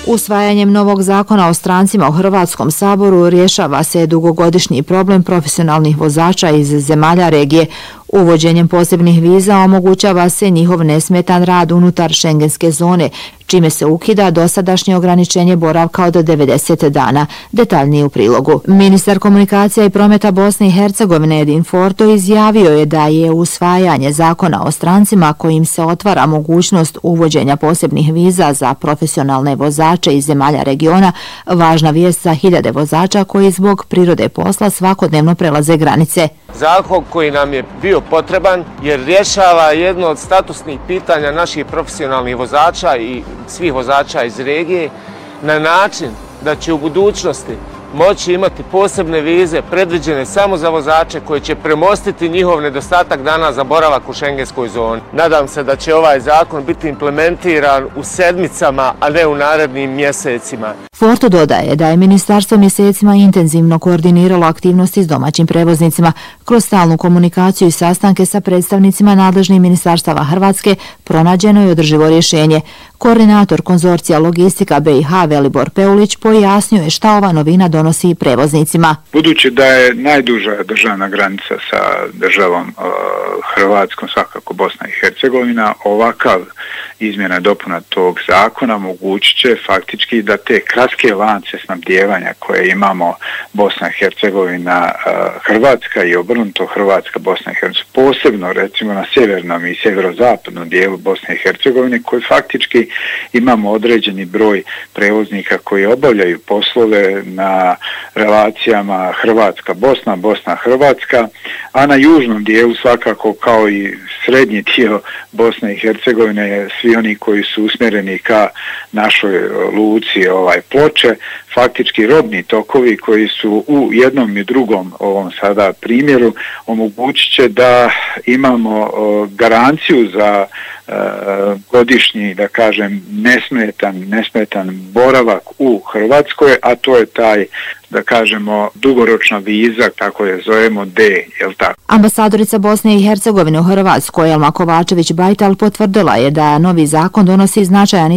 Usvajanjem novog zakona o strancima u Hrvatskom saboru rješava se dugogodišnji problem profesionalnih vozača iz zemalja regije. Uvođenjem posebnih viza omogućava se njihov nesmetan rad unutar šengenske zone, čime se ukida dosadašnje ograničenje boravka od 90 dana. Detaljnije u prilogu. Ministar komunikacija i prometa Bosne i Hercegovine Edin Forto izjavio je da je usvajanje zakona o strancima kojim se otvara mogućnost uvođenja posebnih viza za profesionalne vozače iz zemalja regiona važna vijest za hiljade vozača koji zbog prirode posla svakodnevno prelaze granice. Zakon koji nam je bio potreban jer rješava jedno od statusnih pitanja naših profesionalnih vozača i svih vozača iz regije na način da će u budućnosti moći imati posebne vize predviđene samo za vozače koji će premostiti njihov nedostatak dana za boravak u šengenskoj zoni. Nadam se da će ovaj zakon biti implementiran u sedmicama, a ne u narednim mjesecima. Forto dodaje da je ministarstvo mjesecima intenzivno koordiniralo aktivnosti s domaćim prevoznicima. Kroz stalnu komunikaciju i sastanke sa predstavnicima nadležnih ministarstava Hrvatske pronađeno je održivo rješenje. Koordinator konzorcija Logistika BiH Velibor Peulić pojasnio je šta ova novina donosi prevoznicima. Budući da je najduža državna granica sa državom Hrvatskom, svakako Bosna i Hercegovina, ovakav izmjena i dopuna tog zakona omogućit će faktički da te kratke lance snabdijevanja koje imamo Bosna i Hercegovina, Hrvatska i obrnuto Hrvatska, Bosna i Hercegovina, posebno recimo na sjevernom i sjeverozapadnom dijelu Bosne i Hercegovine koji faktički imamo određeni broj prevoznika koji obavljaju poslove na relacijama Hrvatska-Bosna, Bosna-Hrvatska, a na južnom dijelu svakako kao i srednji dio Bosne i Hercegovine svi oni koji su usmjereni ka našoj luci Ploče, faktički robni tokovi koji su u jednom i drugom ovom sada primjeru omogućit će da imamo garanciju za godišnji, da kažem, nesmetan boravak u Hrvatskoj, a to je taj, da kažemo, dugoročna viza, tako je zovemo D, jel tako? Ambasadorica Bosne i Hercegovine u Hrvatskoj Elma Kovačević-Bajtal potvrdila je da novi zakon donosi značajan